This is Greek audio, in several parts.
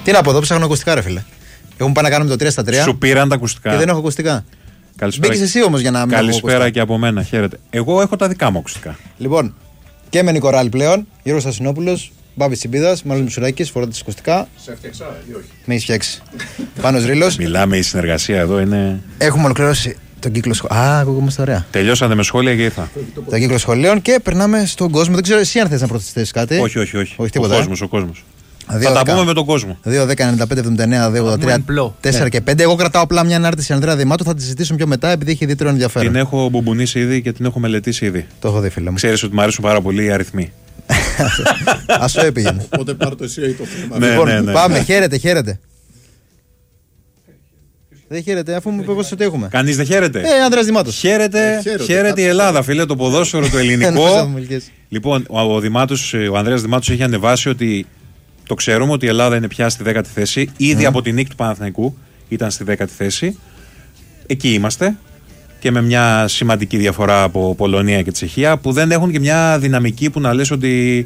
Τι να πω, εδώ ψάχνω ακουστικά, ρε φίλε. Έχουμε πάει να κάνουμε το 3-3. Σου πήραν τα ακουστικά. Και δεν έχω ακουστικά. Καλησπέρα. Μπήκες εσύ όμως για να μην. Καλησπέρα και από μένα, χαίρετε. Εγώ έχω τα δικά μου ακουστικά. Λοιπόν, και με Νικοράλη πλέον, Γιώργος Στασινόπουλος, Μπάμπης Τσιμπίδας, Μάλλον Μισουράκης, φοράτε τις ακουστικά. Σε έφτιαξα ή όχι? Με έχεις φτιάξει. Πάνος Ρήλος. Μιλάμε, η συνεργασία εδώ είναι. Έχουμε ολοκληρώσει τον κύκλο σχολείων. Α, ακούγόμαστε ωραία. Τελειώσατε με σχόλια και ήρθα. Τον κύκλο σχολείων και περνάμε στον κόσμο. Δεν ξέρω εσύ αν θες να προσθέσεις κάτι. Όχι. Τίποτα. Ο κόσμος. Θα τα πούμε με τον κόσμο. 2-10-95-79-2-83-4 και 5. Εγώ κρατάω απλά μια ανάρτηση Ανδρέα Δημάτου. Θα τη συζητήσουμε πιο μετά επειδή έχει ιδιαίτερο ενδιαφέρον. Την έχω μπουμπουνίσει ήδη και την έχω μελετήσει ήδη. Το έχω δει, φίλε μου. Ξέρεις ότι μου αρέσουν πάρα πολύ οι αριθμοί. Ας το έπηγαινε. Οπότε πάρ' το εσύ το θέμα. Λοιπόν, πάμε. Χαίρετε. Δεν χαίρετε, αφού μου είπε ότι έχουμε. Κανείς δεν χαίρεται. Ανδρέας Δημάτος. Χαίρεται η Ελλάδα, φίλε, το ποδόσφαιρο, το ελληνικό. Λοιπόν, ο Ανδρέας Δημάτος έχει ανεβάσει ότι το ξέρουμε ότι η Ελλάδα είναι πια στη 10η θέση. Ήδη από την νίκη του Παναθηναϊκού ήταν στη 10η θέση. Εκεί είμαστε. Και με μια σημαντική διαφορά από Πολωνία και Τσεχία, που δεν έχουν και μια δυναμική που να λες ότι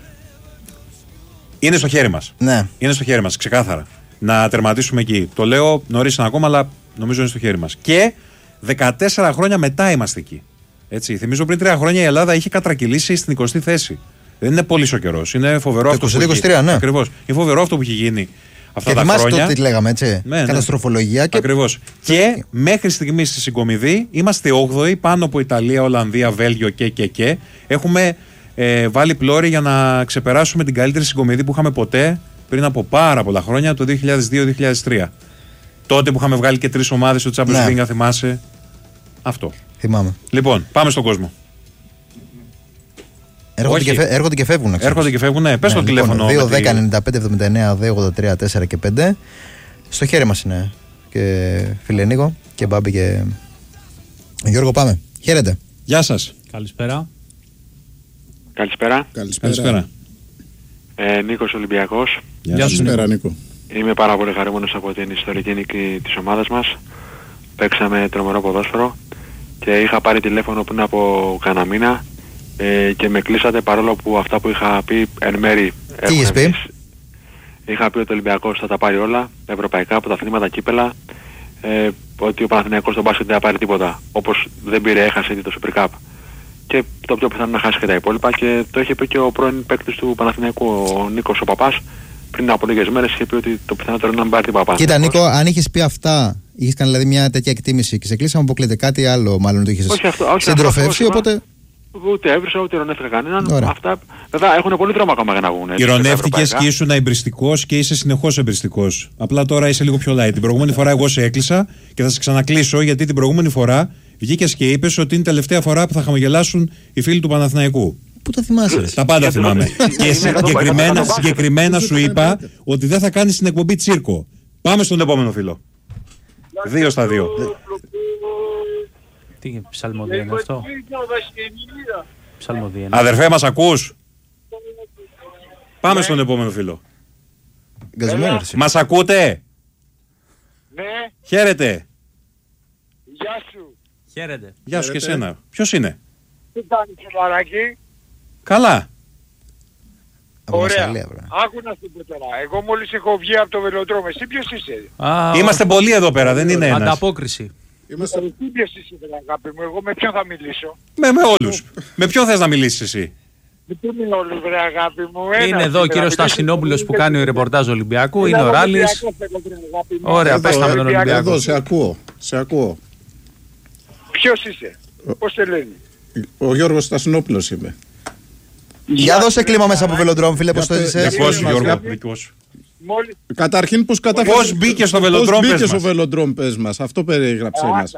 είναι στο χέρι μας. Ναι. Είναι στο χέρι μας, ξεκάθαρα. Να τερματίσουμε εκεί. Το λέω νωρίς είναι ακόμα, αλλά νομίζω είναι στο χέρι μας. Και 14 χρόνια μετά είμαστε εκεί. Έτσι. Θυμίζω πριν 3 χρόνια η Ελλάδα είχε κατρακυλήσει στην 20η θέση. Δεν είναι πολύ ο καιρός. Είναι φοβερό αυτό. 23, ναι. Ακριβώς. Είναι φοβερό αυτό που έχει γίνει αυτά τα χρόνια. Και θυμάστε τι λέγαμε, έτσι. Ναι. Καταστροφολογία. Και... Ακριβώς. Και μέχρι στιγμής στη συγκομιδή είμαστε 8η πάνω από Ιταλία, Ολλανδία, Βέλγιο και. Έχουμε βάλει πλώρη για να ξεπεράσουμε την καλύτερη συγκομιδή που είχαμε ποτέ πριν από πάρα πολλά χρόνια, το 2002-2003. Τότε που είχαμε βγάλει και 3 ομάδες στο Champions League, θυμάσαι. Αυτό. Θυμάμαι. Λοιπόν, πάμε στον κόσμο. Έρχονται και φεύγουν. Έρχονται και φεύγουν, ναι. Πες το τηλέφωνο. 2-10-95-79-2-83-4 και 5. Στο χέρι μας είναι. Και φίλε Νίκο και Μπάμπη και Γιώργο, πάμε. Χαίρετε. Γεια σας. Καλησπέρα. Καλησπέρα. Νίκος Ολυμπιακός. Γεια σου, Νίκο. Είμαι πάρα πολύ χαρούμενος από την ιστορική νίκη της ομάδας μας. Παίξαμε τρομερό ποδόσφαιρο και είχα πάρει τηλέφωνο πριν από κάνα μήνα και με κλείσατε, παρόλο που αυτά που είχα πει εν μέρη Τι είχες πει? Είχα πει ότι ο Ολυμπιακός θα τα πάρει όλα, ευρωπαϊκά, πρωταθλήματα, κύπελα, ότι ο Παναθηναϊκός στον μπάσκετ δεν θα πάρει τίποτα. Όπως δεν πήρε, έχασε το Super Cup. Και το πιο πιθανό να χάσει και τα υπόλοιπα, και το είχε πει και ο πρώην παίκτης του Παναθηναϊκού, ο Νίκος ο Παπάς, πριν από λίγες μέρες. Είχε πει ότι το πιθανότερο είναι να μην πάρει τίποτα. Κοίτα Νίκο, αν είχες πει αυτά, είχες κάνει δηλαδή μια τέτοια εκτίμηση και σε κλείσαμε, αποκλείται κάτι άλλο, μάλλον το είχες συντροφεύσει, οπότε... Ούτε έβρισα, ούτε ειρωνεύτηκα κανέναν. Αυτά βέβαια έχουν πολύ δρόμο ακόμα για να βγουν. Ειρωνεύτηκες και ήσουν εμπριστικός και είσαι συνεχώς εμπριστικός. Απλά τώρα είσαι λίγο πιο light. Την προηγούμενη φορά εγώ σε έκλεισα και θα σε ξανακλείσω, γιατί την προηγούμενη φορά βγήκες και είπες ότι είναι η τελευταία φορά που θα χαμογελάσουν οι φίλοι του Παναθηναϊκού. Πού τα θυμάσαι? Τα πάντα θυμάμαι. Και συγκεκριμένα σου είπα ότι δεν θα κάνεις την εκπομπή τσίρκο. Πάμε στον επόμενο φίλο. 2 στα 2. Τι ψαλμοδία είναι αυτό? Ψαλμοδία. Αδερφέ, μας ακούς? Πάμε στον επόμενο φίλο. Μας ακούτε? Ναι. Χαίρετε. Γεια σου. Χαίρετε. Γεια σου και εσένα. Ποιος είναι? Τι κάνεις, Φιλαράκη? Καλά. Ωραία. Άκου να σου πω τώρα. Εγώ μόλις έχω βγει από το βελοδρόμιο. Εσύ ποιος είσαι? Είμαστε πολλοί εδώ πέρα, δεν είναι ένας. Ανταπόκριση. Εσύ ποιος είσαι, αγάπη μου? Εγώ με ποιον θα μιλήσω? Με όλους. Με ποιον θες να μιλήσεις εσύ? Με ποιον είναι όλους, βρε αγάπη μου? Είναι εδώ ο κύριος Στασινόπουλος που κάνει ρεπορτάζ Ολυμπιακού. Είναι ο Ράλης. Ωραία, πες τα με τον Ολυμπιακό. Εδώ, σε ακούω. Ποιος είσαι? Πώς σε λένε? Ο Γιώργος Στασινόπουλος είμαι. Για δώσε κλίμα μέσα από βελοντρόμ, φίλε, πώς το ζησες? Δικό σου, Γιώργο. Καταρχήν πώς μπήκε στο βελοντρόμ, πες μας. Πώς μπήκε στο βελοντρόμ, πες μας. Αυτό περιγράψε μας.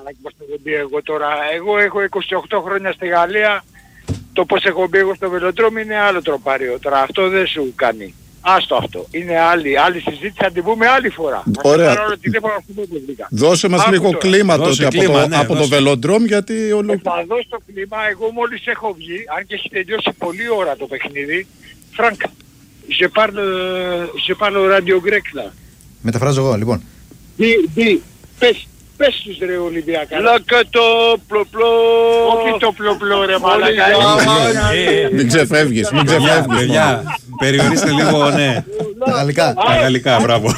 Εγώ έχω 28 χρόνια στη Γαλλία. Το πώς έχω μπει εγώ στο βελοντρόμ είναι άλλο τροπάριο. Τώρα αυτό δεν σου κάνει. Άστο αυτό. Είναι άλλη συζήτηση, θα την πούμε άλλη φορά. Ωραία. Δώσε μας λίγο κλίμα τότε από το βελοντρόμ, γιατί θα δώσω το κλίμα. Εγώ μόλις έχω βγει, αν και έχει τελειώσει πολλή ώρα το παιχνίδι. Φρανκ, je parle radio grec là. Μεταφράζω εγώ, λοιπόν. Πες τους ρε Ολυμπιακά. Λάκα το πλοπλό. Όχι το πλοπλό ρε μαλάκα. Μην ξεφεύγεις. Παιδιά, περιορίστε λίγο, ναι. γαλλικά. Τα γαλλικά, μπράβο.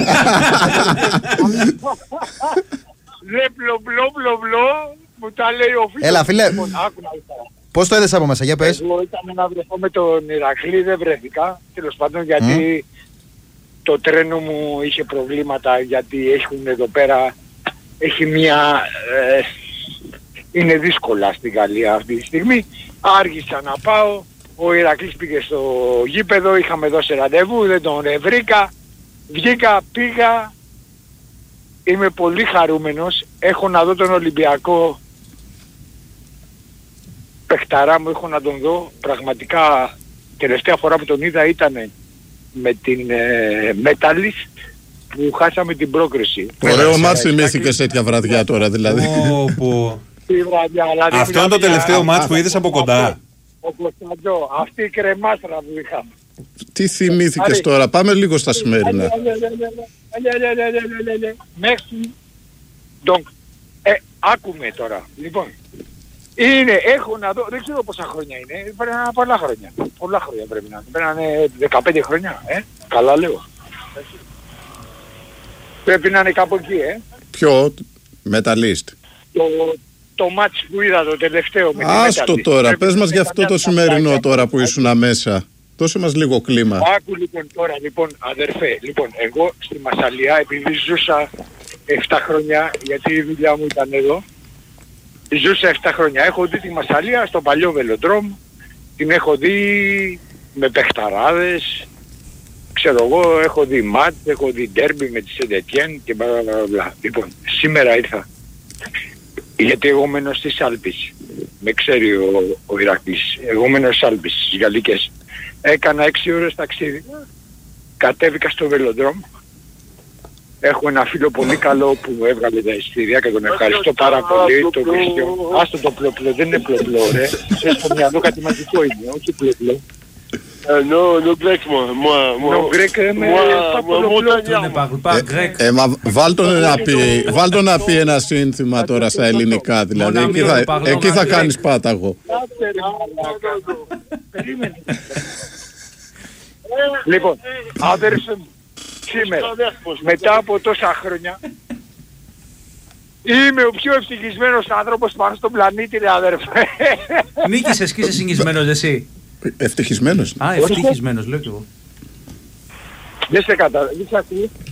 Λε μπλο, μου τα λέει ο φίλος. Έλα, φίλε. Πώς το είδες από μέσα, για πες. Εγώ ήταν να βρεθώ με τον Ηρακλή, δεν βρέθηκα. Τέλος πάντων, γιατί το τρένο μου είχε προβλήματα, γιατί έχουν εδώ πέρα, έχει μια... είναι δύσκολα στην Γαλλία αυτή τη στιγμή. Άργησα να πάω, ο Ηρακλής πήγε στο γήπεδο, είχαμε δώσει ραντεβού, δεν τον βρήκα. Βγήκα, πήγα, είμαι πολύ χαρούμενος, έχω να δω τον Ολυμπιακό. Παιχταρά μου, έχω να τον δω. Πραγματικά τελευταία φορά που τον είδα ήταν με την Metalist που χάσαμε την πρόκριση. Ωραίο μάτς θυμήθηκε σε τέτοια βραδιά τώρα δηλαδή. Αυτό είναι το τελευταίο μάτς που είδες από κοντά. Ο Κωνσταντζό, αυτή η κρεμάστρα που είχαμε. Τι θυμήθηκες τώρα, πάμε λίγο στα σημερινά. Μέχρι άκουμε τώρα. Λοιπόν, έχω να δω, δεν ξέρω πόσα χρόνια είναι, πρέπει να είναι πολλά χρόνια. Πολλά χρόνια πρέπει να είναι, πρέπει να είναι 15 χρόνια, καλά λέω. Πρέπει να είναι κάπου εκεί, Ποιο, Metalist. Το μάτς που είδα το τελευταίο με την Metalist. Άστο τώρα, πες μας για αυτό το σημερινό τώρα που ήσουν μέσα. Δώσε μας λίγο κλίμα. Άκου λοιπόν τώρα, αδερφέ, εγώ στη Μασσαλία, επειδή ζούσα 7 χρόνια, γιατί η δουλειά μου ήταν εδώ, ζούσα 7 χρόνια. Έχω δει τη Μασσαλία στο παλιό Βελοντρόμ, την έχω δει με παιχταράδες, ξέρω εγώ, έχω δει μάτς, έχω δει ντέρμπι με τη Σεντετιέν και μπλα. Λοιπόν, σήμερα ήρθα, γιατί εγώ μένω στις Άλπεις, με ξέρει ο Ηρακλής, εγώ μένω στις Άλπεις, στις Γαλλικές. Έκανα 6 ώρες ταξίδι, κατέβηκα στο Βελοντρόμ. Έχω ένα φίλο πολύ καλό που μου έβγαλε τα εισιτήρια και τον ευχαριστώ πάρα πολύ, τον Χριστιαν. Άστο το πλοπλό, δεν είναι πλοπλό ρε. Στο μυαλό κάτι μαζικό είναι, όχι πλοπλό. No grec moi. No grec, βάλ' τον να πει ένα σύνθημα τώρα στα ελληνικά, δηλαδή εκεί θα κάνεις πάταγο. Λοιπόν, αδέρφε μου, σήμερα, μετά από τόσα χρόνια, είμαι ο πιο ευτυχισμένος άνθρωπος πάνω στον πλανήτη, ρε αδέρφε. Νίκησες και είσαι συγκισμένος εσύ. Ευτυχισμένος. Α, ευτυχισμένος, λέω κι εγώ. Δεν σε καταλαβαίνω, δεν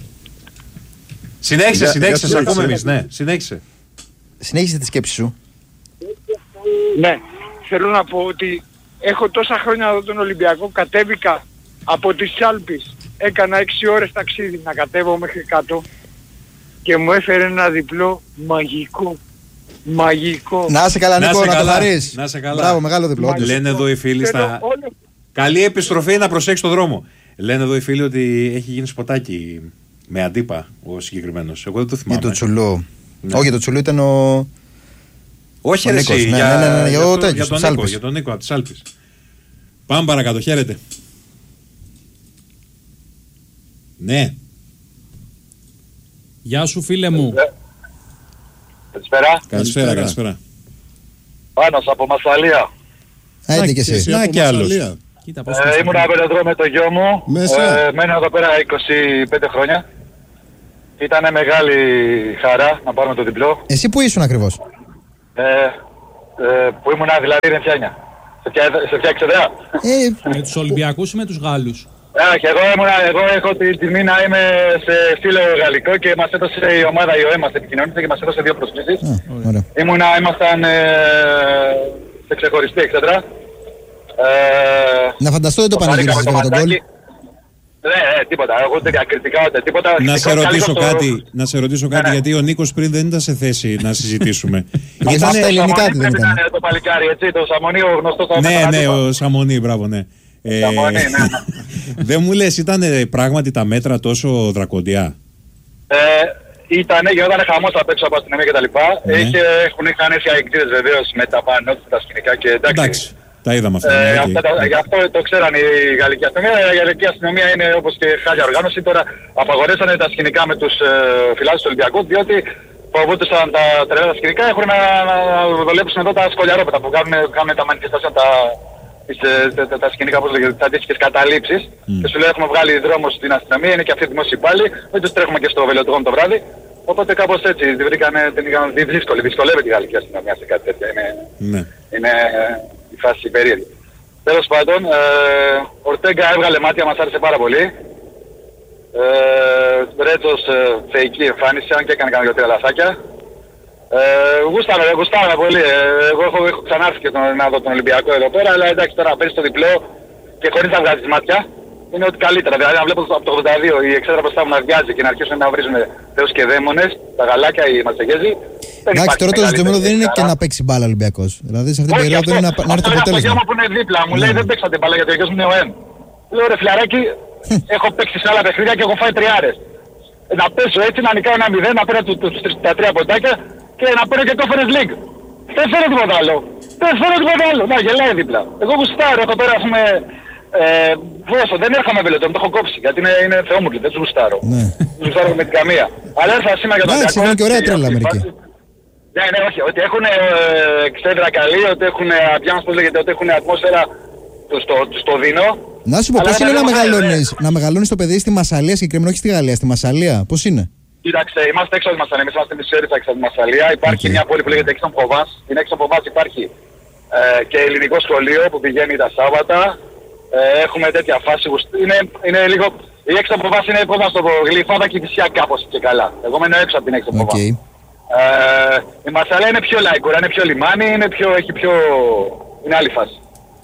σε ακούω. Συνέχισε, σ' ακούμε εμείς, ναι, συνέχισε. Συνέχισε τη σκέψη σου. Ναι, θέλω να πω ότι έχω τόσα χρόνια εδώ τον Ολυμπιακό, κατέβηκα από τις Άλπεις, έκανα 6 ώρες ταξίδι να κατέβω μέχρι κάτω και μου έφερε ένα διπλό μαγικό. Μαγικό. Να είσαι καλά, Νίκο, να το χαρείς. Να είσαι καλά. Μπράβο, μεγάλο διπλό. Λένε εδώ οι φίλοι στα... Καλή επιστροφή, να προσέξεις το δρόμο. Λένε εδώ οι φίλοι ότι έχει γίνει σποτάκι με αντίπα ο συγκεκριμένος. Εγώ δεν το θυμάμαι. Για το Τσουλού. Όχι, για το Τσουλού ήταν ο... Όχι ρε εσύ, για τον Νίκο από τις Άλπεις. Πάμε παρακάτω, χαίρετε. Ναι. Γεια σου φίλε μου. Καλησπέρα. Πάνος από Μασσαλία. Άιντε και εσύ. Να και άλλος. Ήμουν απελετρό με το γιο μου. Μένω εδώ πέρα 25 χρόνια. Ήτανε μεγάλη χαρά να πάρουμε το διπλό. Εσύ που ήσουν ακριβώς? Που ήμουν δηλαδή είναι Φιάνια. Σε ποια εξεδρά? Με τους Ολυμπιακούς ή με τους Γάλλους? Όχι, εγώ έχω την τιμή να είμαι σε στήλο γαλλικό και μας έδωσε η ομάδα η ΟΕ, μας επικοινωνήσε και μας έδωσε 2 προσκλήσεις. Ήμασταν σε ξεχωριστή εξέδρα. Να φανταστώ δεν το πανηγύρισες με τον γκολ. Ναι, τίποτα. Εγώ ούτε διακριτικά ούτε τίποτα. Να σε ρωτήσω κάτι, γιατί ο Νίκος πριν δεν ήταν σε θέση να συζητήσουμε. Ήταν στα ελληνικά δεν ήταν. Το παλικάρι, έτσι, το Σαμονί, ο γνωστός Σαμονί. Ναι, ο Σαμονί, μπράβο, ναι. Δεν μου λες, ήταν πράγματι τα μέτρα τόσο δρακοντιά? Ήτανε, γινόταν χαμός απ' έξω από αστυνομία κτλ. Είχαν έρθει αεκτήδες βεβαίως με τα πάνω τα σκηνικά και εντάξει. Τα είδαμε αυτά. Γι' αυτό το ξέραν η γαλλική αστυνομία. Η γαλλική αστυνομία είναι όπως και χάλια οργάνωση. Τώρα απαγορέσανε τα σκηνικά με τους φιλάδες του Ολυμπιακού, διότι φοβούνταν τα τρελά τα σκηνικά. Έχουν να δουλέψουν εδώ τα σκολιαρόπεδα που κάνουν τα manifestation, οι τα σκηνικά, όπως λέγεται, τις αντίστοιχες καταλήψεις. Και σου λέει έχουμε βγάλει δρόμο στην αστυνομία, είναι και αυτοί οι δημόσιοι υπάλληλοι, δεν τους τρέχουμε και στο βελαιοδρόμο το βράδυ. Οπότε κάπως έτσι, την είχαν δύσκολη, δυσκολεύεται η γαλλική αστυνομία σε κάτι τέτοιο. Είναι η φάση περίεργη. Τέλος πάντων, ο Ορτέγκα έβγαλε μάτια, μας άρεσε πάρα πολύ. Ρέτζος θεϊκή εμφάνιση, αν και έκανε κανένα 2-3 λαθάκια. Γουστάμε πολύ. Εγώ έχω ξανάρθει και να δω τον Ολυμπιακό εδώ πέρα, αλλά εντάξει τώρα παίρνεις το διπλό και χωρίς να βγάζεις μάτια. Είναι ότι καλύτερα. Δηλαδή, να βλέπω από το 82 η εξέδρα μπροστά μου να βιάζει και να αρχίσουν να βρίζουν θεούς και δαίμονες, τα γαλάκια, οι Μαρσεγέζοι. Εντάξει, τώρα το ζητούμενο δεν είναι και να παίξει μπάλα Ολυμπιακός. Δηλαδή, σε αυτήν την περίοδο είναι να έρθει το αποτέλεσμα. Αυτό που είναι δίπλα μου λέει δεν παίξατε μπάλα γιατί ο γιος μου είναι ο ΕΜ. Λέω ρε φιλαράκι, έχω παίξει σε άλλα παιχνίδια και έχω φάει τριάρες. Να πέσω έτσι, να νικάω 1-0, να παίρνω τα 3 ποντάκια και να παίρνω και Conference League. Δεν θέλω τίποτα άλλο. Να γελάει δίπλα. Εγώ γουστάρω εδώ πέρα, ας πούμε. Βόσο, δεν έρχομαι βελετών, το έχω κόψει γιατί είναι θεόμουρλοι, δεν τους γουστάρω. Δεν γουστάρω με την καμία. Αλλά έρθα σήμερα για τον Ολυμπιακό. Εντάξει, και ωραία τρέλα μερικοί. Ναι, όχι, ότι έχουν εξέδρα καλή, ότι έχουν αμbiance, πώς λέγεται, ότι έχουν ατμόσφαιρα στο Δίνο. Να σου πω, πώς είναι να μεγαλώνεις το παιδί στη Μασσαλία, συγκεκριμένα όχι στη Γαλλία, στη Μασσαλία, πώς είναι? Κοίταξε, είμαστε έξω από τη Μασσαλία, εμείς είμαστε μισή ώρα έξω από τη Μασσαλία. Υπάρχει μια πόλη που λέγεται Aix-en-Provence. Στην Aix-en-Provence υπάρχει και ελληνικό σχολείο που πηγαίνει τα Σάββατα. Έχουμε τέτοια φάση. Είναι λίγο. Η Aix-en-Provence είναι πώς να το πω, Γλυφάδα και Κηφισιά κάπως και καλά. Εγώ μένω έξω από την Aix-en-Provence. Η Μασσαλία είναι πιο λαϊκούρα, είναι πιο λιμάνι, είναι άλλη φάση.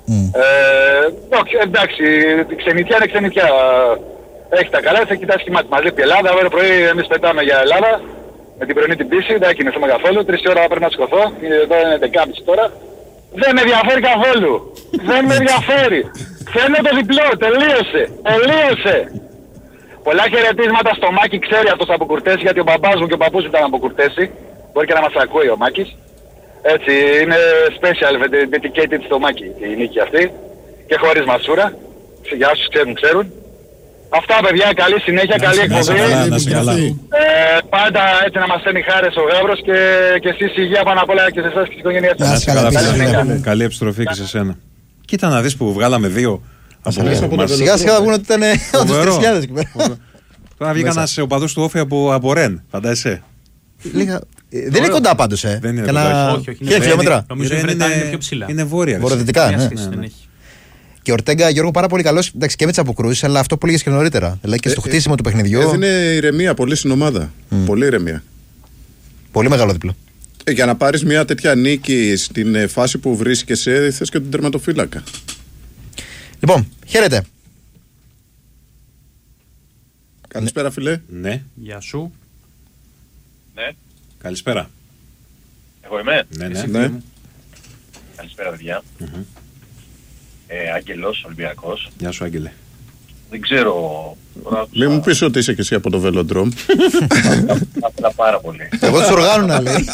Εντάξει, η ξενιτιά είναι ξενιτιά. Έχει τα καλά, θα κοιτάξει και μας λείπει η Ελλάδα. Αύριο πρωί εμείς πετάμε για Ελλάδα με την πρωινή την πίση, δεν κοιμηθούμε καθόλου. 3 ώρα πρέπει να σηκωθώ, εδώ είναι 11.30 τώρα. Δεν με ενδιαφέρει καθόλου. Δεν με ενδιαφέρει. Θέλω το διπλό, τελείωσε. Πολλά χαιρετίσματα στο Μάκη, ξέρει αυτός από Κουρτέση, γιατί ο μπαμπάς μου και ο παππούς ήταν από Κουρτέση. Μπορεί και να μας ακούει ο Μάκης. Έτσι, είναι special dedicated στο Μάκη η νίκη αυτή. Και χωρίς μασούρα. Για όσους ξέρουν. Αυτά παιδιά, καλή συνέχεια, καλή εκπομπή. Πάντα έτσι να μας στέλνει χάρες ο Γάβρος και εσείς υγεία πάνω απ' όλα και σε εσάς και στις οικογένειές σας. Καλή επιστροφή και σε σένα. Κοίτα να δεις που βγάλαμε 2 από μας. Σιγά σιγά θα βγουν ότι ήταν όντως 3.000 εκεί πέρα. Τώρα βγήκα ένας οπαδός του Όφη από Ρεν, φαντάζεσαι. Δεν είναι κοντά πάντως, Δεν είναι κοντά, όχι. 1.000 χιλιόμετρα. Νομίζω η Βρετάνια είναι πιο ψηλά. Είναι βόρεια. Βορειοδυτικά, ναι. Και ο Ορτέγκα, Γιώργο, πάρα πολύ καλός, εντάξει, και με τις αποκρούσεις, αλλά αυτό που λέγες και νωρίτερα. Δηλαδή και στο χτίσιμο του παιχνιδιού. Έδινε ηρεμία πολύ στην ομάδα. Πολύ ηρεμία. Πολύ μεγάλο διπλό. Για να πάρεις μια τέτοια νίκη στην φάση που βρίσκεσαι, θες και τον τερματοφύλακα. Λοιπόν, χαίρετε. Καλησπέρα, φιλέ. Ναι. Γεια σου. Ναι. Καλησπέρα. Εγώ είμαι. Ναι. Καλησπέρα, παιδιά. Άγγελος, Ολυμπιακός. Γεια σου, Άγγελε. Δεν ξέρω. Μην μου πεις ότι είσαι και εσύ από το Βελοντρόμ. Απλά πάρα πολύ. Εγώ τους οργάνωνα, λέει.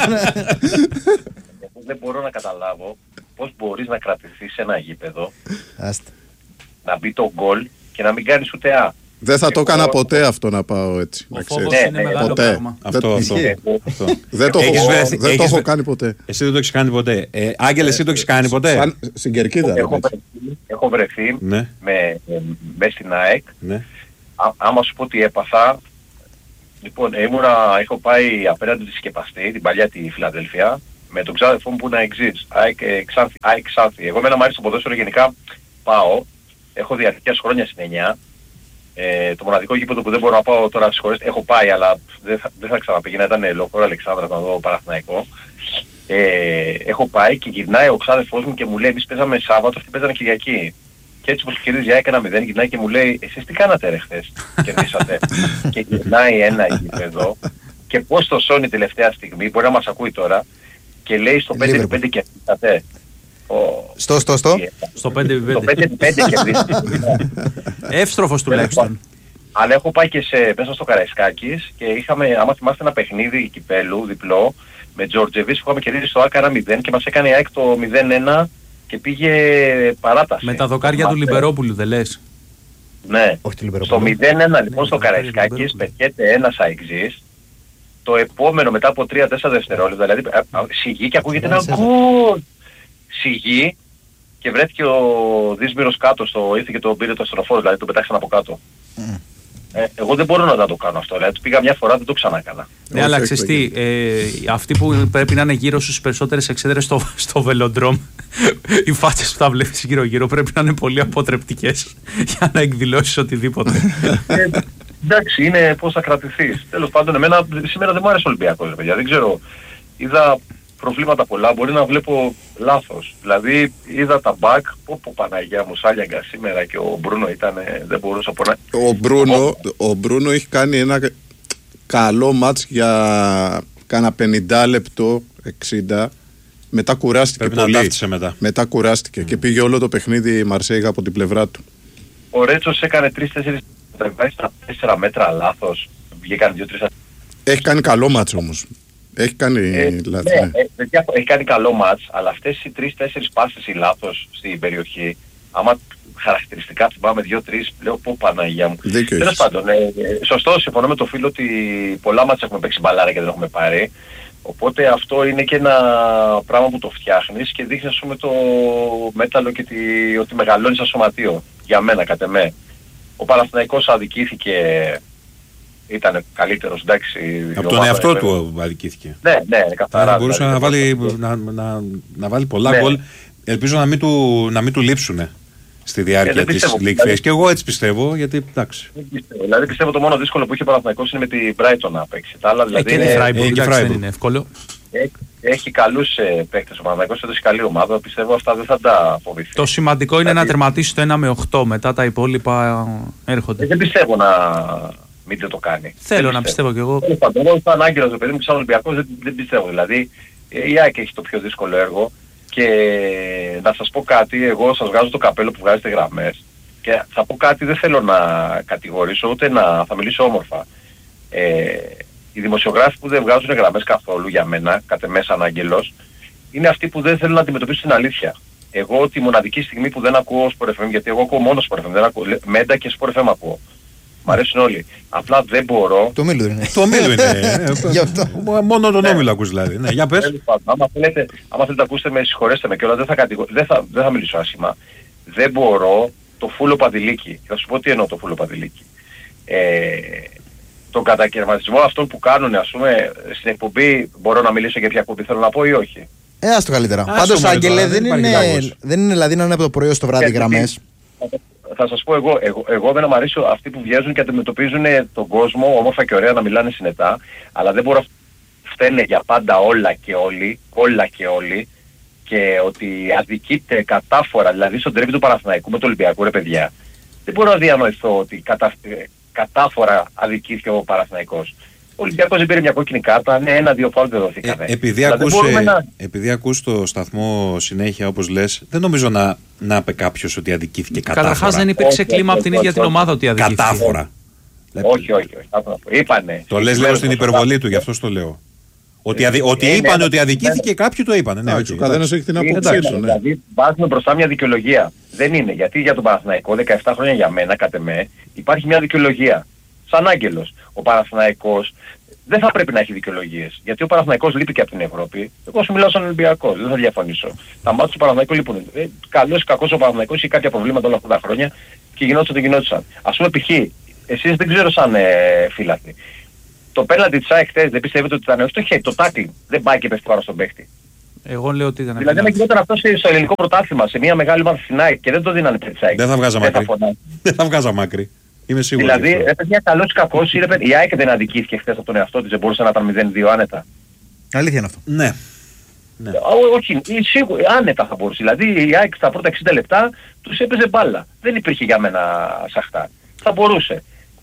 Δεν μπορώ να καταλάβω πώς μπορείς να κρατηθείς σε ένα γήπεδο, να μπει το γκολ και να μην κάνεις ούτε α. Δεν θα το έκανα ποτέ αυτό να πάω έτσι. Ο φόβος είναι μεγάλο πράγμα. Αυτό. Δεν το έχω κάνει ποτέ. Εσύ δεν το έχεις κάνει ποτέ. Άγγελε, εσύ το έχεις κάνει ποτέ? Στην Κερκίδα. Έχω βρεθεί μέσα στην ΑΕΚ. Άμα σου πω τι έπαθα, λοιπόν, έχω πάει απέναντι τη Σκεπαστή, την παλιά τη Φιλαδέλφια, με τον ξάδερφό μου που είναι αεξής, ΑΕΚ Ξάνθη. Εγώ εμένα μου άρεσε το ποδόσφαιρο, γενικά πάω, έχω διαρκές χρόνια στην 9. Το μοναδικό γήπεδο που δεν μπορώ να πάω τώρα στις χώρες, έχω πάει αλλά δεν θα ξαναπήγαινα, ήταν Λοφόρο Αλεξάνδρας να δω Παναθηναϊκό. Έχω πάει και γυρνάει ο ξάδερφός μου και μου λέει, εμείς παίζαμε Σάββατο, αυτοί παίζανε Κυριακή. Και έτσι πως κερδίζει ΑΕΚ 1-0, γυρνάει και μου λέει, εσείς τι κάνατε ρε χθες, κερδίσατε? Και γυρνάει ένα γήπεδο και πώς το σώνει τελευταία στιγμή, μπορεί να μας ακούει τώρα, και λέει στο 5-5 κερδίσατε. Στο 5-5 κερδίσατε. Εύστροφος τουλάχιστον. Αλλά έχω πάει και μέσα στο Καραϊσκάκης και είχαμε, άμα θυμάστε, ένα παιχνίδι κυπέλου διπλό με Τζορτζεβίς που είχαμε κερδίσει στο ΑΚ 1-0 και μας έκανε η ΑΕΚ το 0-1 και πήγε παράταση. Με τα δοκάρια του Λιμπερόπουλου δεν λες? Ναι. Στο 0-1 λοιπόν στο Καραϊσκάκης πετιέται ένας αεξής. Το επόμενο μετά από 3-4 δευτερόλεπτα, δηλαδή σιγή και ακούγεται ένα γκολ. Σιγή και βρέθηκε ο Δύσμυρος κάτω, ήρθε και τον πήρε το ασθενοφόρο, δηλαδή τον πετάξαν από κάτω. Εγώ δεν μπορώ να το κάνω αυτό, δηλαδή πήγα μια φορά, δεν το ξανάκανα. Ναι, αλλά ξέρεις τι, αυτοί που πρέπει να είναι γύρω στους περισσότερες εξέδρες στο Velodrome, οι φάτσες που θα βλέπεις γύρω-γύρω πρέπει να είναι πολύ αποτρεπτικές για να εκδηλώσεις οτιδήποτε. Εντάξει, είναι πώς θα κρατηθείς. Τέλος πάντων, εμένα σήμερα δεν μου άρεσε ο Ολυμπιακός, παιδιά, δεν ξέρω. Είδα προβλήματα πολλά, μπορεί να βλέπω λάθος. Δηλαδή είδα τα μπακ, πω Παναγιά μου, σάλιαγκα σήμερα και ο Μπρούνο ήταν, δεν μπορούσα να... Ο Μπρούνο έχει κάνει ένα καλό μάτς για κάνα 50 λεπτό, 60. Μετά κουράστηκε πρέπει πολύ. Μετά κουράστηκε και πήγε όλο το παιχνίδι η Μαρσέιγα από την πλευρά του. Ο Ρέτσος έκανε 3-4 4 μέτρα λάθος. Βγήκαν 2-3. Έχει κάνει καλό μάτς όμως. Έχει κάνει λάθος. Έχει κάνει καλό μάτς, αλλά αυτές οι 3-4 πάσες ή λάθος στην περιοχή, άμα χαρακτηριστικά θυμάμαι 2-3, λέω πω Παναγιά μου. Τέλος πάντων, σωστό, συμφωνώ με το φίλο ότι πολλά μάτς έχουμε παίξει μπαλάρα και δεν έχουμε πάρει. Οπότε αυτό είναι και ένα πράγμα που το φτιάχνεις και δείχνει, ας πούμε, το μέταλλο και ότι μεγαλώνει σαν σωματείο. Για μένα, κατ' εμέ. Ο Παναθηναϊκός αδικήθηκε, ήταν καλύτερος, εντάξει. Από τον εαυτό του αδικήθηκε. Ναι, καθαρά. Μπορούσε να βάλει πολλά γκολ. Ελπίζω να μην του λείψουνε στη διάρκεια της League Phase. Και εγώ έτσι πιστεύω, γιατί εντάξει. Δηλαδή πιστεύω το μόνο δύσκολο που είχε ο Παναθηναϊκός είναι με την Brighton να παίξει. Τα άλλα δηλαδή δεν είναι εύκολο. Έχει καλούς παίκτες ο Παναθηναϊκός, έχει καλή ομάδα. Πιστεύω αυτά δεν θα τα φοβηθεί. Το σημαντικό είναι να τερματίσει το 1-8. Μετά τα υπόλοιπα έρχονται. Δεν πιστεύω να μην το κάνει. Θέλω να πιστεύω κι εγώ. Εγώ σαν Άγγελος, παιδί μου, σαν Ολυμπιακός δεν πιστεύω. Δηλαδή η ΑΕΚ έχει το πιο δύσκολο έργο. Και να σας πω κάτι, εγώ σας βγάζω το καπέλο που βγάζετε γραμμές και θα πω κάτι, δεν θέλω να κατηγορήσω ούτε θα μιλήσω όμορφα. Οι δημοσιογράφοι που δεν βγάζουν γραμμές καθόλου για μένα, κατ' εμέ σαν Άγγελος, είναι αυτοί που δεν θέλουν να αντιμετωπίσουν την αλήθεια. Εγώ τη μοναδική στιγμή που δεν ακούω Sport FM, γιατί εγώ ακούω μόνο Sport FM, δεν ακούω, Μέντα και Sport FM ακούω. Μ' αρέσουν όλοι. Απλά δεν μπορώ. Το Μήλο είναι. Το Μήλο είναι. Μόνο τον Όμιλο ακούς δηλαδή. Ναι, για πες. Άμα θέλετε να ακούσετε με, συγχωρέστε με κιόλας, δεν θα μιλήσω άσχημα. Δεν μπορώ το φούλο Παδηλίκη. Θα σου πω τι εννοώ το φούλο Παδηλίκη. Τον κατακαιρματισμό αυτών που κάνουν, ας πούμε, στην εκπομπή, μπορώ να μιλήσω για ποια εκπομπή θέλω να πω ή όχι. Ας το καλύτερα. Πάντως, Άγγελε, δεν είναι δηλαδή να είναι από το πρωί στο βράδυ γραμμές. Θα σας πω εγώ δεν μου αρέσει αυτοί που βγαίνουν και αντιμετωπίζουν τον κόσμο όμορφα και ωραία να μιλάνε συνετά, αλλά δεν μπορώ φταίνε για πάντα όλα και όλοι και ότι αδικείται κατάφορα, δηλαδή στον τρέβι του Παναθηναϊκού με το Ολυμπιακό, ρε παιδιά. Δεν μπορώ να διανοηθώ ότι κατάφορα αδικήθηκε ο Παναθηναϊκός. Ο Ολυμπιακός δεν πήρε μια κόκκινη κάρτα, ναι, 1-2 φάουλ δεν δοθήκανε. Επειδή ακούς το σταθμό συνέχεια όπως λες, δεν νομίζω να είπε κάποιος ότι αδικήθηκε κατάφορα. Καταρχάς δεν υπήρξε κλίμα από την ίδια την ομάδα ότι αδικήθηκε. Κατάφορα. Όχι. Είπανε. Το λες λίγο στην υπερβολή του, γι' αυτό το λέω. Ότι είπαν ότι αδικήθηκε, κάποιοι το είπαν. Ναι, ο καθένας έχει την άποψή του. Δηλαδή βάζουμε μπροστά μια δικαιολογία. Δεν είναι. Γιατί για τον Παναθηναϊκό, 17 χρόνια για μένα, κατ' εμέ, υπάρχει μια δικαιολογία. Σαν Άγγελος. Ο Παναθηναϊκός δεν θα πρέπει να έχει δικαιολογίες. Γιατί ο Παναθηναϊκός λείπει και από την Ευρώπη. Εγώ σου μιλάω σαν Ολυμπιακός, δεν θα διαφωνήσω. Τα μάτια του Παναθηναϊκού λείπουν. Καλός ή κακός ο Παναθηναϊκός είχε κάποια προβλήματα όλα αυτά τα χρόνια και γινόντουσαν. Ας πούμε π.χ. εσείς δεν ξέρω σαν φίλαθλοι. Το πέναλτι της ΑΕΚ χθες δεν πιστεύετε ότι ήταν όχι το tackling. Δεν πάει και πέφτει πάνω στον παίχτη. Εγώ λέω ότι ήταν. Δηλαδή αν γινόταν αυτό στο ελληνικό πρωτάθλημα σε μια μεγάλη ομάδα στην ΑΕΚ και δεν το δίνανε πέντε της ΑΕΚ. Δεν θα βγάζα μάκρη. Είμαι σίγουρος. Δηλαδή, παιδιά, καλός ή κακός, η ΑΕΚ δεν αδικήθηκε χθες από τον εαυτό της, δεν μπορούσε να ήταν 0-2 άνετα. Αλήθεια είναι αυτό. Ναι. Όχι, σίγουρα, άνετα θα μπορούσε. Δηλαδή, η ΑΕΚ στα πρώτα 60 λεπτά τους έπαιζε μπάλα. Δεν υπήρχε για μένα σαχτά. Θα μπορούσε.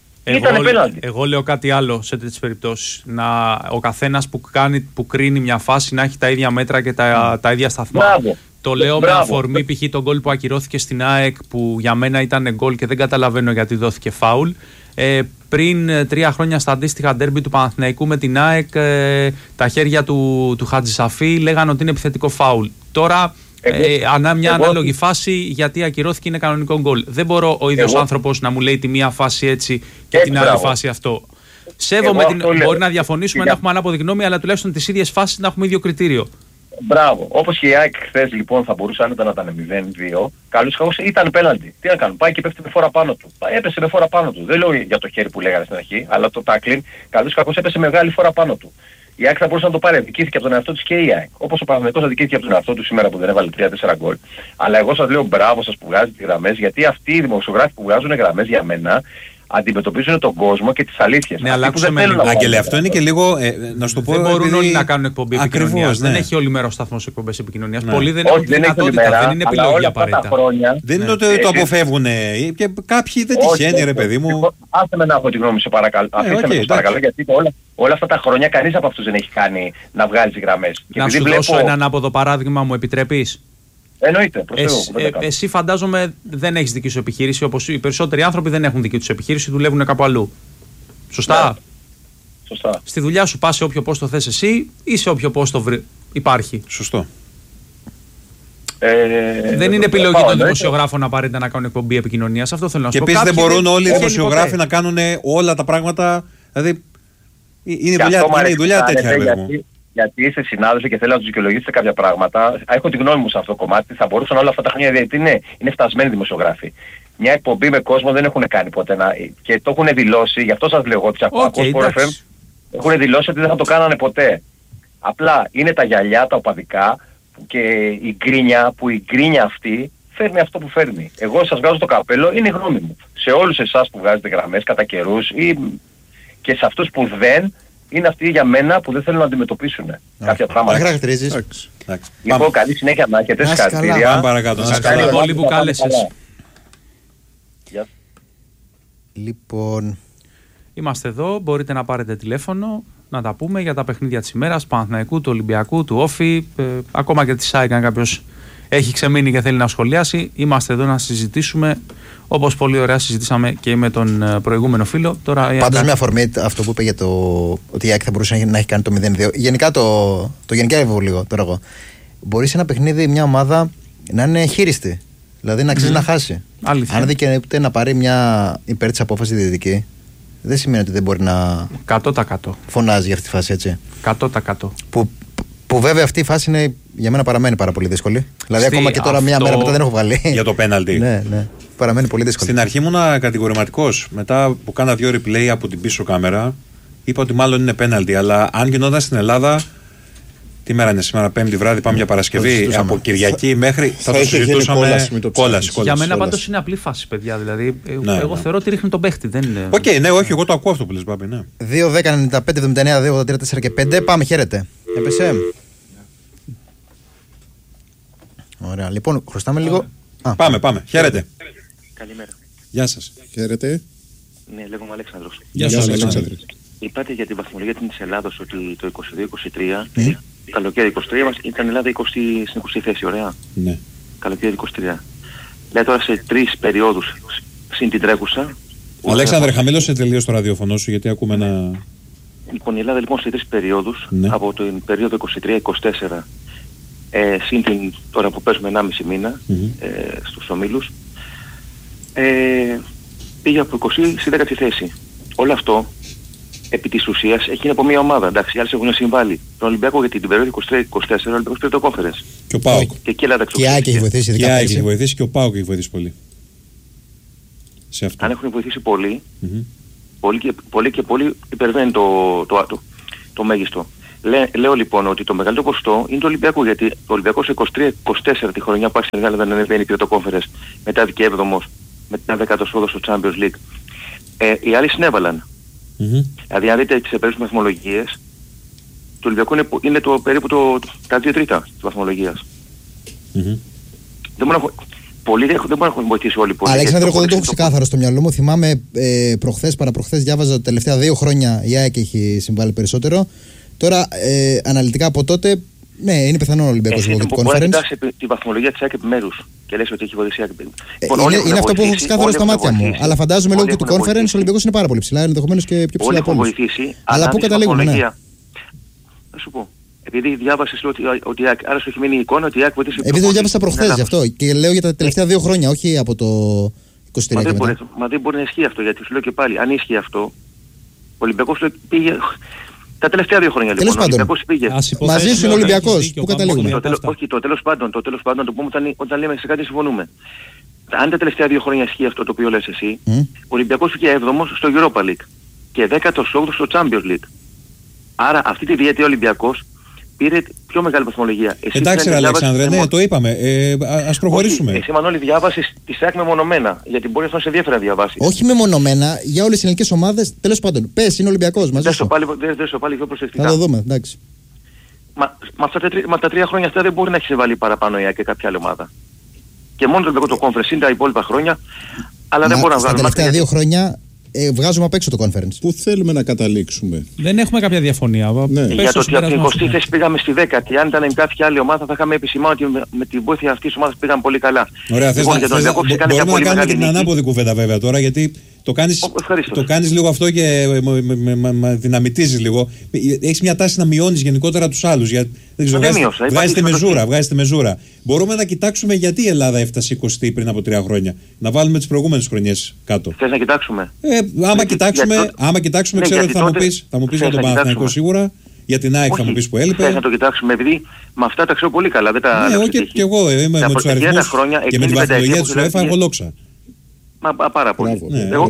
Εγώ λέω κάτι άλλο σε τέτοιες περιπτώσεις. Ο καθένας που κρίνει μια φάση να έχει τα ίδια μέτρα και τα ίδια σταθμά. Το λέω με αφορμή π.χ. τον γκολ που ακυρώθηκε στην ΑΕΚ που για μένα ήταν γκολ και δεν καταλαβαίνω γιατί δόθηκε φάουλ. Πριν 3 χρόνια στα αντίστοιχα ντέρμπι του Παναθηναϊκού με την ΑΕΚ τα χέρια του Χατζησαφή λέγανε ότι είναι επιθετικό φάουλ. Τώρα μια ανάλογη φάση γιατί ακυρώθηκε είναι κανονικό γκολ. Δεν μπορώ ο ίδιος άνθρωπος να μου λέει τη μία φάση έτσι και την άλλη φάση αυτό. Σέβομαι μπορεί να διαφωνήσουμε, να έχουμε ανάποδη γνώμη, αλλά τουλάχιστον τις ίδιες φάσεις να έχουμε ίδιο κριτήριο. Μπράβο. Όπως και η ΑΕΚ χθες λοιπόν θα μπορούσε άνετα να ήταν 0-2. Καλώς κακώς ήταν πέναλτι. Τι να κάνουν, πάει και πέφτει με φόρα πάνω του. Έπεσε με φόρα πάνω του. Δεν λέω για το χέρι που λέγανε στην αρχή, αλλά το τάκλιν καλώς κακώς έπεσε μεγάλη φόρα πάνω του. Η ΑΕΚ θα μπορούσε να το πάρει. Αδικήθηκε από τον εαυτό της και η ΑΕΚ. Όπως ο Παναθηναϊκός αδικήθηκε από τον εαυτό του σήμερα που δεν έβαλε 3-4 γκολ. Αλλά εγώ σας λέω μπράβο σας που βγάζετε γραμμές, γιατί αυτοί οι δημοσιογράφοι που βγάζουν γραμμές για μένα αντιμετωπίζουν τον κόσμο και τις αλήθειες. Ναι, αλλά Άγγελε, αυτό είναι και λίγο. Να σου το πω. Δεν μπορούν όλοι να κάνουν εκπομπή επικοινωνίας. Ναι. Δεν έχει όλημέρο σταθμός εκπομπές επικοινωνίας. Πολλοί δεν έχουν δυνατότητα. Δεν είναι επιλογή απαραίτητα. Δεν είναι ότι το αποφεύγουν. Και κάποιοι δεν τυχαίνει, ρε παιδί μου. Άσε με να έχω τη γνώμη σε παρακαλώ. Παρακαλώ, γιατί όλα αυτά τα χρόνια κανείς από αυτούς δεν έχει κάνει να βγάλει γραμμές. Να σου δώσω ένα ανάποδο παράδειγμα, μου επιτρέπεις? Εννοείται. Εσύ φαντάζομαι δεν έχεις δική σου επιχείρηση, όπως οι περισσότεροι άνθρωποι δεν έχουν δική τους επιχείρηση, δουλεύουν κάπου αλλού. Σωστά. Ναι. Σωστά. Στη δουλειά σου πας σε όποιο πόστο θες εσύ ή σε όποιο πόστο υπάρχει. Σωστό. Δεν είναι επιλογή των δημοσιογράφων απαραίτητα να κάνουν εκπομπή επικοινωνίας. Αυτό θέλω να σου πω. Και επίσης δεν μπορούν όλοι οι δημοσιογράφοι να κάνουν όλα τα πράγματα. Δηλαδή είναι η δουλειά τέτοια, ρε παιδί μου. Γιατί είστε συνάδελφοι και θέλω να τους δικαιολογήσετε κάποια πράγματα. Έχω τη γνώμη μου σε αυτό το κομμάτι. Θα μπορούσαν όλα αυτά τα χρόνια, γιατί είναι φτασμένοι δημοσιογράφοι. Μια εκπομπή με κόσμο δεν έχουν κάνει ποτέ. Και το έχουν δηλώσει, γι' αυτό σας λέω εγώ, έχουν δηλώσει ότι δεν θα το κάνανε ποτέ. Απλά είναι τα γυαλιά, τα οπαδικά και η γκρίνια αυτή φέρνει αυτό που φέρνει. Εγώ σας βγάζω το καπέλο, είναι η γνώμη μου. Σε όλους εσάς που βγάζετε γραμμές κατά καιρούς και σε αυτούς που δεν, είναι αυτοί για μένα που δεν θέλουν να αντιμετωπίσουν κάποια πράγματα. Χαρακτηρίζεις. Λοιπόν, καλή συνέχεια να έχετε. Συγχαρητήρια. Πάμε παρακάτω. Σας ευχαριστώ πολύ που κάλεσες. Λοιπόν, είμαστε εδώ, μπορείτε να πάρετε τηλέφωνο, να τα πούμε για τα παιχνίδια της ημέρας, του Παναθηναϊκού, του Ολυμπιακού, του Όφη, ακόμα και της ΑΕΚ, αν κάποιος έχει ξεμείνει και θέλει να σχολιάσει. Είμαστε εδώ να συζητήσουμε, όπως πολύ ωραία συζητήσαμε και με τον προηγούμενο φίλο. Πάντως με αφορμή αυτό που είπε για το ότι η ΑΕΚ θα μπορούσε να έχει κάνει το 0-2. Γενικά το γενικεύω λίγο τώρα εγώ. Μπορεί σε ένα παιχνίδι μια ομάδα να είναι χείριστη. Δηλαδή να αξίζει να χάσει. Αλήθεια. Αν δικαιούται να πάρει μια υπέρ της απόφαση διαιτητική, δεν σημαίνει ότι δεν μπορεί να 100% φωνάζει για αυτή τη φάση, έτσι. 100%. Που βέβαια αυτή η φάση είναι, για μένα παραμένει πάρα πολύ δύσκολη. Δηλαδή ακόμα και τώρα μια μέρα μετά δεν έχω βγάλει. Για το πέναλτι. Ναι. Παραμένει πολύ δύσκολη. Στην αρχή ήμουν κατηγορηματικός. Μετά που κάνα 2 replay από την πίσω κάμερα, είπα ότι μάλλον είναι πέναλτι. Αλλά αν γινόταν στην Ελλάδα. Τι μέρα είναι σήμερα, Πέμπτη βράδυ, πάμε για Παρασκευή. Από Κυριακή μέχρι. Θα το συζητούσαμε. Κόλαση. Για μένα πάντως είναι απλή φάση, παιδιά. Δηλαδή, εγώ θεωρώ ότι ρίχνει τον παίχτη. Οκ, ναι, όχι, εγώ το ακούω αυτό που λες, Μπάμπη. 2, 10, 95, 79, 2, 83, 4 και 5. Πάμε, χαίρετε. Έπεσε. Ωραία, λοιπόν, χρωστάμε λίγο. Πάμε. Χαίρετε. Καλημέρα. Γεια σας. Χαίρετε. Ναι, λέγομαι Αλέξανδρος. Γεια σας, Αλέξανδρε. Είπατε για την βαθμολογία της Ελλάδος ότι το 22-23, καλοκαίρι 23 μας ήταν Ελλάδα στην 20η θέση, ωραία. Ναι. Καλοκαίρι 23. Λέει τώρα σε 3 περιόδους συν την τρέχουσα. Αλέξανδρε, χαμήλωσε τελείως το ραδιοφωνό σου, γιατί ακούμε ένα. Λοιπόν, η Ελλάδα λοιπόν σε 3 περιόδους, από την περίοδο 23-24, συν την τώρα που παίζουμε 1,5 μήνα στους ομίλους, πήγε από 20 στη 10η θέση. Όλο αυτό επί της ουσίας έχει από μια ομάδα. Εντάξει, οι άλλες έχουν συμβάλει. Τον Ολυμπιακό για την περίοδο 23-24 ο Ολυμπιακός πήρε το Conference. Και ο ΠΑΟΚ. Και εκεί η Ελλάδα Και η ΑΕΚ έχει βοηθήσει. Και η ΑΕΚ έχει βοηθήσει και ο ΠΑΟΚ έχει βοηθήσει πολύ. Σε αυτό. Αν έχουν βοηθήσει πολύ, πολύ και πολύ υπερβαίνει το μέγιστο. Λέω λοιπόν ότι το μεγαλύτερο ποσοστό είναι το Ολυμπιακό, γιατί το Ολυμπιακό σε 23-24 τη χρονιά που άρχισε να ανεβαίνει πήρε το Conference, μετά βγήκε 7ος, μετά 18ος στο Champions League. Οι άλλοι συνέβαλαν. Δηλαδή αν δείτε τις επέρυσσες βαθμολογίες, το Ολυμπιακό είναι περίπου τα 2 τρίτα της βαθμολογίας. Πολλοί δεν μπορούν να έχουν βοηθήσει όλοι πολύ. Αλέξανδρε, εγώ δεν το έχω ξεκάθαρο στο μυαλό μου. Θυμάμαι παραπροχθές διάβαζα ότι τα τελευταία 2 χρόνια η ΑΕΚ έχει συμβάλει περισσότερο. Τώρα, αναλυτικά από τότε, ναι, είναι πιθανό ο Ολυμπιακός λόγω του Conference. Μπορεί να κοιτάς τη βαθμολογία της ΑΕΚ επιμέρους και λες ότι έχει βοηθήσει η ΑΕΚ. Είναι αυτό που έχω ξεκάθαρο στα μάτια μου. Αλλά φαντάζομαι λόγω και του Conference ο Ολυμπιακός είναι πάρα πολύ ψηλά, ενδεχομένως και πιο ψηλά από όλους. Αλλά πού καταλήγουμε, ναι. Θα σου πω. Επειδή διάβασες ότι η ΑΕΚ, άρα σου έχει μείνει η εικόνα ότι η ΑΕΚ βοηθήσει. Επειδή το διάβασα προχθές γι' αυτό και λέω για τα τελευταία 2 χρόνια, όχι από το 23 και μετά. Μα δεν μπορεί να ισχύει αυτό, γιατί σου λέω και πάλι, αν ισχύει αυτό, ο Ολυμπιακός πήγε Τα τελευταία 2 χρόνια λοιπόν. Ο Ολυμπιακός πήγε. Μαζί σου είναι ο Ολυμπιακός. Πού καταλήγουμε? Όχι, το τέλος πάντων το πούμε όταν λέμε σε κάτι συμφωνούμε. Αν τα τελευταία 2 χρόνια ισχύει αυτό το οποίο λες εσύ, ο Ολυμπιακός πήγε 7ος στο Europa League και 18ος στο Champions League. Άρα αυτή τη διετία ο Ολυμπιακός πήρε πιο μεγάλη βαθμολογία. Εντάξει, Αλέξανδρε, ναι, το είπαμε. Ας προχωρήσουμε. Εσύ, Μανώλη, διάβασες τη ΣΑΚ μεμονωμένα. Γιατί μπορεί αυτό να σε ενδιαφέρει να διαβάσει. Όχι μεμονωμένα, για όλες τις ελληνικές ομάδες. Τέλος πάντων, πες, είναι Ολυμπιακός μαζί σου. Δες το πάλι πιο προσεκτικά. Θα το δούμε, εντάξει. Μα τα 3 χρόνια αυτά δεν μπορεί να έχει βάλει παραπάνω η ΑΕΚ και κάποια άλλη ομάδα. Και μόνο το conference είναι τα υπόλοιπα χρόνια. Αλλά δεν μπορεί να βγάλει. Τα τελευταία 2 χρόνια. Βγάζουμε απ' έξω το conference. Πού θέλουμε να καταλήξουμε? Δεν έχουμε κάποια διαφωνία. Ναι. Για το ότι από την 20η θέση πήγαμε στη 10η. Αν ήταν κάποια άλλη ομάδα θα είχαμε επισημάνει ότι με την βοήθεια αυτής της ομάδας πήγαν πολύ καλά. Ωραία, μπορούμε να κάνουμε και την ανάποδη κουβέντα βέβαια τώρα, γιατί το κάνεις λίγο αυτό και δυναμητίζεις λίγο. Έχεις μια τάση να μειώνεις γενικότερα τους άλλους. Βγάζεις τη μεζούρα. Μπορούμε να κοιτάξουμε γιατί η Ελλάδα έφτασε 20η πριν από 3 χρόνια. Να βάλουμε τις προηγούμενες χρονιές κάτω. Θες να κοιτάξουμε? Άμα κοιτάξουμε, ξέρω ότι θα μου πεις για τον Παναθηναϊκό σίγουρα. Για την ΑΕΚ θα μου πεις που έλειπε. Θες να το κοιτάξουμε, επειδή με αυτά τα ξέρω πολύ καλά. Ναι, και εγώ είμαι με τους αριθμούς και με τη βαθμολογία της UEFA έχω λόξα. Πάρα πολύ.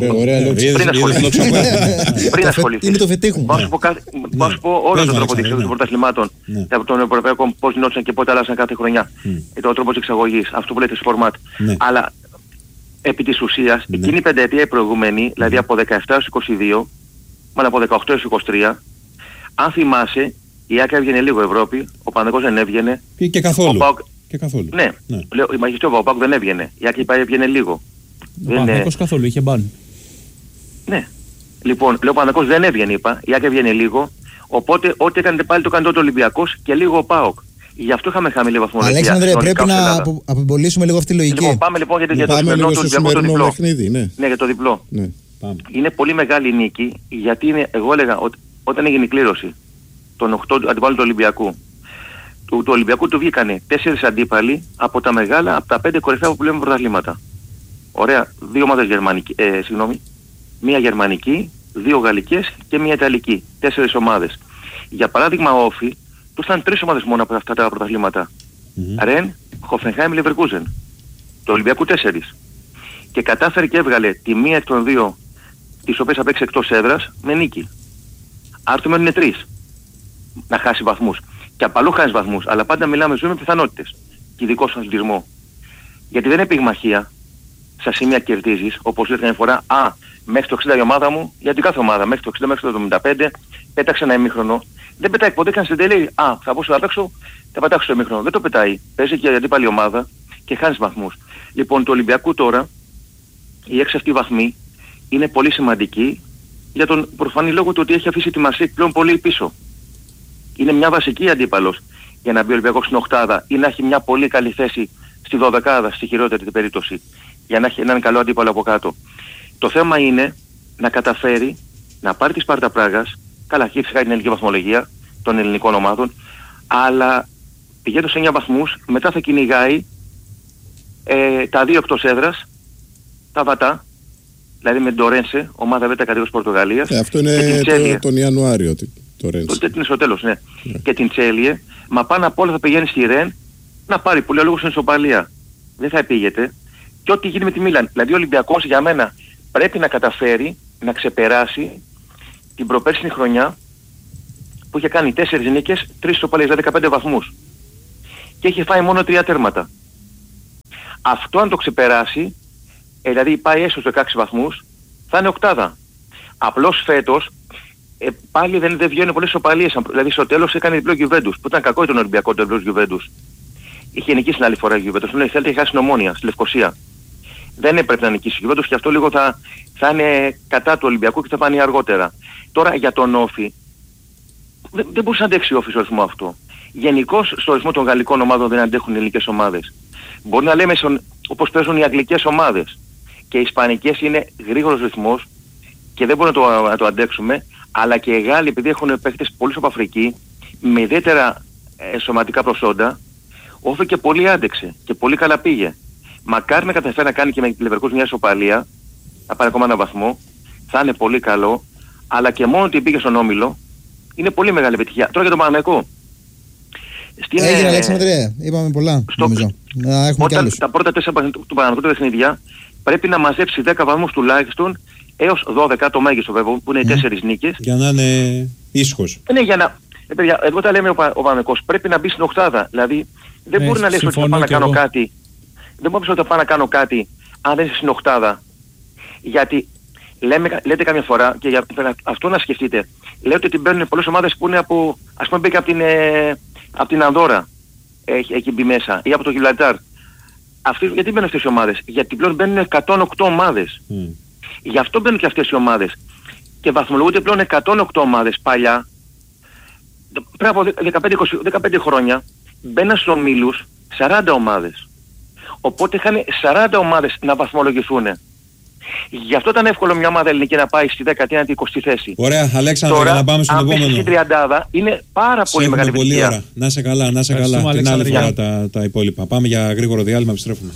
Πριν ασχοληθείς. Είναι το φετίχου. Πάω σου πω όλο τον τρόπο διεξαγωγής των πρωταθλημάτων των Ευρωπαϊκών, πώς γινόντουσαν και πότε αλλάσαν κάθε χρονιά. Ο τρόπος εξαγωγής, αυτό που λέτε στο φορμάτ. Αλλά επί της ουσίας, εκείνη η πενταετία η προηγούμενη, δηλαδή από 17 έως 22, μάλλον από 18 έως 23, αν θυμάσαι, η ΑΕΚ έβγαινε λίγο Ευρώπη, ο Παναθηναϊκός δεν έβγαινε. Και καθόλου. Ναι, λέω, η μαγιστή ο ΠΑΟΚ δεν έβγαινε. Η ΑΕΚ έβγαινε λίγο. Ο Παναθηναϊκός καθόλου, είχε μπαν. Ναι. Λοιπόν, λέω ο Παναθηναϊκός δεν έβγαινε, είπα. Η ΑΕΚ έβγαινε λίγο. Οπότε ό,τι έκανε πάλι το κάνει τότε ο Ολυμπιακός και λίγο ο ΠΑΟΚ. Γι' αυτό είχαμε χαμηλή βαθμολογία. Αλέξανδρε, πρέπει να απεμπολίσουμε λίγο αυτή τη λογική. Λοιπόν, πάμε λοιπόν για το διπλό. Ναι, για το διπλό. Ναι. Είναι πολύ μεγάλη νίκη, γιατί εγώ έλεγα ότι όταν έγινε η κλήρωση των 8 αντιπάλων του Ολυμπιακού, του Ολυμπιακού του βγήκανε 4 αντίπαλοι από τα μεγάλα, από τα 5 κορυφαία που λέμε πρωταθλήματα. Ωραία, 2 ομάδες μία γερμανική, 2 γαλλικές και μία ιταλική. 4 ομάδες. Για παράδειγμα, ο Όφι του ήρθαν 3 ομάδες μόνο από αυτά τα πρωταθλήματα. Ρεν, Χοφενχάιμ, Λεβερκούζεν. Το Ολυμπιακού 4. Και κατάφερε και έβγαλε τη μία εκ των 2, τις οποίες θα παίξει εκτός έδρας, με νίκη. Άρα του μένουν 3. Να χάσει βαθμούς. Και απ' αλλού χάσει βαθμούς, αλλά πάντα μιλάμε με πιθανότητες. Και ειδικό στον αθλητισμό. Γιατί δεν είναι πυγμαχία. Στα σημεία κερδίζεις, όπως ήρθε μια φορά, μέχρι το 60 η ομάδα μου, γιατί κάθε ομάδα μέχρι το 60 μέχρι το 75 πέταξε ένα ημίχρονο. Δεν πετάει ποτέ καν στην τελεία. Θα πω να παίξω, θα πετάξω το ημίχρονο. Δεν το πετάει. Παίζει και η αντίπαλη ομάδα και χάνεις βαθμούς. Λοιπόν, του Ολυμπιακού τώρα, οι 6 αυτοί βαθμοί είναι πολύ σημαντικοί για τον προφανή λόγο του ότι έχει αφήσει τη Μαρσέικ πλέον πολύ πίσω. Είναι μια βασική αντίπαλος για να μπει ο Ολυμπιακός στην οκτάδα ή να έχει μια πολύ καλή θέση στη 12η, στη χειρότερη την περίπτωση, για να έχει έναν καλό αντίπαλο από κάτω. Το θέμα είναι να καταφέρει να πάρει τη Σπάρτα Πράγας, καλά, έχει φυσικά την ελληνική βαθμολογία των ελληνικών ομάδων, αλλά πηγαίνοντας σε 9 βαθμούς, μετά θα κυνηγάει τα 2 εκτός έδρας, τα βατά, δηλαδή με τον Ρένσε, ομάδα β' κατηγορίας Πορτογαλίας. Αυτό είναι τον Ιανουάριο το Ρένσε. Τότε είναι στο τέλος, ναι. Και την Τσέλιε, μα πάνω απ' όλα θα πηγαίνει στη Ρεν να πάρει πολύ λόγο στην ισοπαλία. Δεν θα επήγεται. Και ό,τι γίνει με τη Μίλαν. Δηλαδή ο Ολυμπιακός για μένα πρέπει να καταφέρει να ξεπεράσει την προπέρσινη χρονιά που είχε κάνει 4 νίκες, 3 ισοπαλίες, δηλαδή 15 βαθμούς. Και είχε φάει μόνο 3 τέρματα. Αυτό αν το ξεπεράσει, δηλαδή πάει έστω στους 16 βαθμούς, θα είναι οκτάδα. Απλώς φέτος πάλι δεν βγαίνουν πολλές ισοπαλίες. Δηλαδή στο τέλος έκανε διπλό Γιουβέντους, που ήταν κακό τον Ολυμπιακό το διπλό Γιουβέντους. Είχε νικήσει την άλλη φορά η Γιουβέντους, ενώ η Θέλτα είχε χάσει την Ομόνια στη Λευκοσία. Δεν έπρεπε να νικήσει η Γιουβέντους και αυτό λίγο θα είναι κατά του Ολυμπιακού και θα φανεί αργότερα. Τώρα για τον Όφι, δεν μπορούσε να αντέξει ο Όφι στο ρυθμό αυτό. Γενικώς στο ρυθμό των γαλλικών ομάδων δεν αντέχουν οι ελληνικές ομάδες. Μπορεί να λέμε όπως παίζουν οι αγγλικές ομάδες. Και οι ισπανικές είναι γρήγορος ρυθμός και δεν μπορούμε να το αντέξουμε, αλλά και οι Γάλλοι επειδή έχουν παίχτες πολύ από Αφρική, με ιδιαίτερα σωματικά προσόντα, Όφι και πολύ άντεξε και πολύ καλά πήγε. Μακάρι να καταφέρει να κάνει και με Λεβερκούς μια ισοπαλία, να πάρει ακόμα ένα βαθμό, θα είναι πολύ καλό, αλλά και μόνο ότι πήγε στον Όμιλο, είναι πολύ μεγάλη επιτυχία. Τώρα για τον Παναθηναϊκό. Έγινε Αλέξανδρε, είπαμε πολλά νομίζω. Να έχουμε όταν τα πρώτα 4 του Παναθηναϊκού παιχνίδια πρέπει να μαζέψει 10 βαθμούς τουλάχιστον έως 12 το μέγιστο βέβαια που είναι οι 4 νίκες. Για να είναι ήσυχος. Ναι, για να... παιδιά, εδώ τα λέμε ο Παναθηναϊκός πρέπει να μπει στην οκτάδα. Δηλαδή δεν μπορεί να λες ότι θα πάω να κάνω κάτι. Δεν μπορεί να πάω να κάνω κάτι αν δεν είσαι στην οκτάδα. Γιατί λέτε καμιά φορά και για αυτό να σκεφτείτε. Λέτε ότι μπαίνουν πολλές ομάδες που είναι από... ας πούμε μπήκε από την Ανδώρα. Έχει μπει μέσα. Ή από το Γιβραλτάρ. Γιατί μπαίνουν αυτές οι ομάδες? Γιατί πλέον μπαίνουν 108 ομάδες. Γι' αυτό μπαίνουν και αυτές οι ομάδες. Και βαθμολογούνται πλέον 108 ομάδες. Παλιά, πριν από 15 χρόνια, μπαίναν στους ομίλους 40 ομάδες. Οπότε είχαν 40 ομάδες να βαθμολογηθούν. Γι' αυτό ήταν εύκολο μια ομάδα ελληνική να πάει στη 19η-20η θέση. Ωραία, Αλέξανδρο, για να πάμε στον επόμενο. Τώρα, στην τριαντάδα είναι πάρα πολύ μεγάλη επιτυχία. Ωραία. Να σε καλά, να σε καλά. Την άλλη φορά τα υπόλοιπα. Πάμε για γρήγορο διάλειμμα, επιστρέφουμε.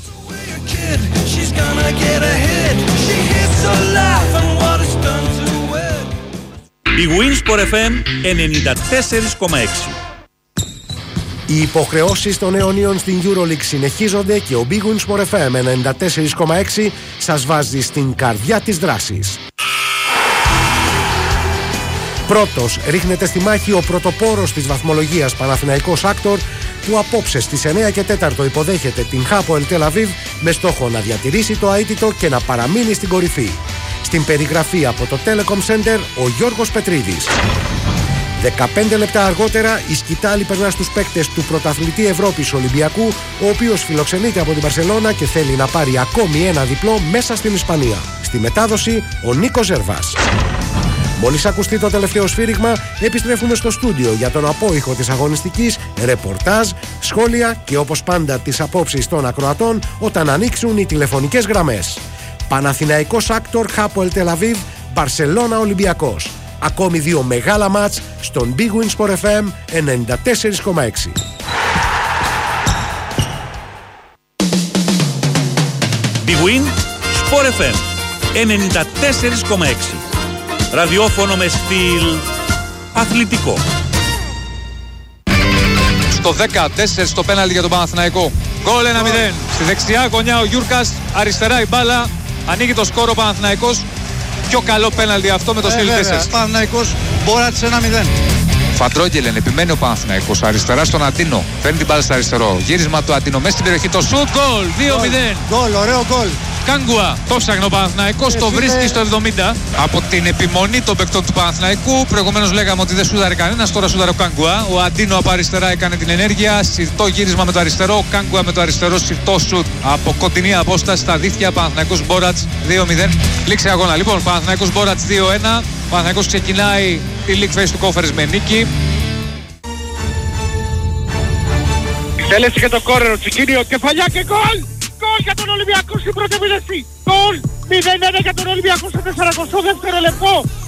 Η Winsport FM 94,6. Οι υποχρεώσεις των αιωνίων στην EuroLeague συνεχίζονται και ο Big Win Sport FM 94,6 σας βάζει στην καρδιά της δράσης. Πρώτος ρίχνεται στη μάχη ο πρωτοπόρος της βαθμολογίας Παναθηναϊκός Άκτορ, που απόψε στις 9 και 4 υποδέχεται την Hapoel Tel Aviv με στόχο να διατηρήσει το αίτητο και να παραμείνει στην κορυφή. Στην περιγραφή από το Telecom Center ο Γιώργος Πετρίδης. 15 λεπτά αργότερα η σκητάλη περνά στους παίκτες του πρωταθλητή Ευρώπης Ολυμπιακού, ο οποίος φιλοξενείται από την Μπαρσελόνα και θέλει να πάρει ακόμη ένα διπλό μέσα στην Ισπανία. Στη μετάδοση ο Νίκος Ζερβάς. Μόλις ακουστεί το τελευταίο σφύριγμα, επιστρέφουμε στο στούντιο για τον απόϊχο της αγωνιστικής, ρεπορτάζ, σχόλια και όπως πάντα τις απόψεις των ακροατών όταν ανοίξουν οι τηλεφωνικές γραμμές. Παναθηναϊκός Άκτορ, Hapoel Tel Aviv, Μπαρσελόνα Ολυμπιακός. Ακόμη δύο μεγάλα μάτς στον Big Win Sport FM 94,6. Big Win Sport FM 94,6. Ραδιόφωνο με στυλ αθλητικό. Στο 14 στο πέναλτι για τον Παναθηναϊκό. Γκολ 1-0. Στη δεξιά γωνιά ο Γιούρκας, αριστερά η μπάλα. Ανοίγει το σκόρο ο Παναθηναϊκός. Πιο καλό πέναλτι αυτό με το στυλ 4. Παναθηναϊκός Μπόρατς 1-0. Φαντρόγγελεν, επιμένει ο Παναθηναϊκός. Αριστερά στον Αντίνο. Παίρνει την μπάλα στο αριστερό. Γύρισμα από το Αντίνο μέσα στην περιοχή. Το σουτ. Γκολ 2-0. Γκολ, ωραίο γκολ. Κάγκουα, το ψάχνει ο Παναθηναϊκός, το βρίσκει στο 70. Από την επιμονή των παικτών του Παναθηναϊκού, προηγουμένως λέγαμε ότι δεν σούδαρε κανένας, τώρα σούδαρε ο Κάγκουα. Ο Αντίνο από αριστερά έκανε την ενέργεια, συρτό γύρισμα με το αριστερό, ο Κάγκουα με το αριστερό, συρτό σουτ από κοντινή απόσταση στα δίχτυα. Παναθηναϊκός Μπόρατς 2-0. Λήξη αγώνα. Λοιπόν, Παναθηναϊκός Μπόρατς 2-1. Παναθηναϊκός ξεκινάει τη League Phase του Conference με νίκη. Θέλεσε και το κόρνερ, Τσικίνιο, κεφαλιά και γκολ! Γκολ για τον Ολυμπιακό στην πρώτη επίδεση! Γκολ 0-1 για τον Ολυμπιακό στο 42ο λεπτό!